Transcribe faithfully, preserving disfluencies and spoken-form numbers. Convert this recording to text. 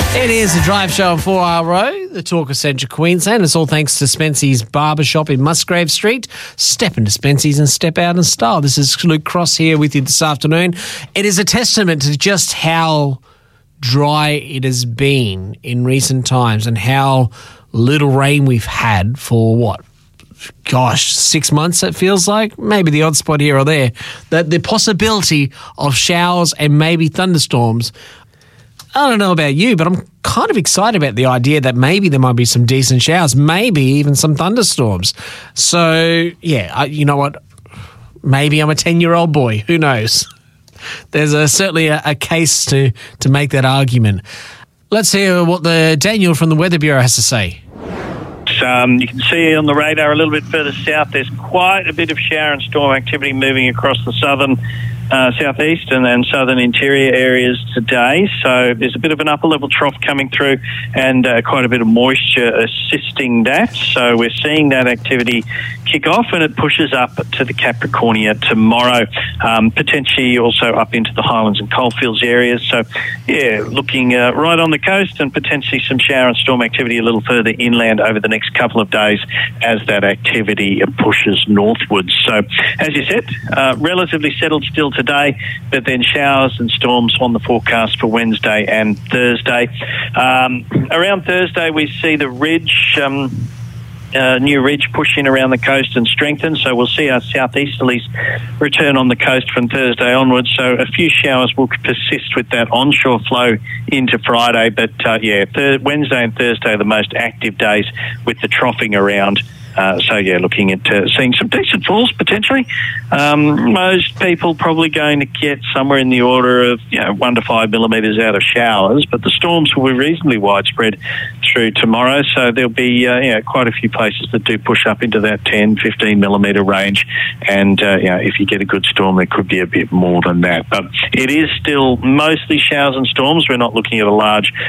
It is the Drive Show on four R O, the talk of Central Queensland. It's all thanks to Spency's Barbershop in Musgrave Street. Step into Spency's and step out in style. This is Luke Cross here with you this afternoon. It is a testament to just how dry it has been in recent times and how little rain we've had for, what, gosh, six months it feels like? Maybe the odd spot here or there. That the possibility of showers and maybe thunderstorms, I don't know about you, but I'm kind of excited about the idea that maybe there might be some decent showers, maybe even some thunderstorms. So, yeah, I, you know what? Maybe I'm a ten-year-old boy. Who knows? There's a, certainly a, a case to, to make that argument. Let's hear what the Daniel from the Weather Bureau has to say. Um, you can see on the radar a little bit further south, there's quite a bit of shower and storm activity moving across the southern Uh, southeast and then southern interior areas today. So there's a bit of an upper level trough coming through and uh, quite a bit of moisture assisting that. So we're seeing that activity kick off and it pushes up to the Capricornia tomorrow, um, potentially also up into the Highlands and Coalfields areas. So, yeah, looking uh, right on the coast and potentially some shower and storm activity a little further inland over the next couple of days as that activity pushes northwards. So, as you said, uh, relatively settled still today, but then showers and storms on the forecast for Wednesday and Thursday. Um, around Thursday, we see the ridge, um, uh, new ridge push in around the coast and strengthen, so we'll see our southeasterlies return on the coast from Thursday onwards. So a few showers will persist with that onshore flow into Friday, but uh, yeah, th- Wednesday and Thursday are the most active days with the troughing around. Uh, so, yeah, looking at uh, seeing some decent falls potentially. Um, most people probably going to get somewhere in the order of, you know, one to five millimetres out of showers, but the storms will be reasonably widespread through tomorrow. So there'll be uh, you know, quite a few places that do push up into that ten, fifteen millimetre range. And, uh, you know, if you get a good storm, there could be a bit more than that. But it is still mostly showers and storms. We're not looking at a large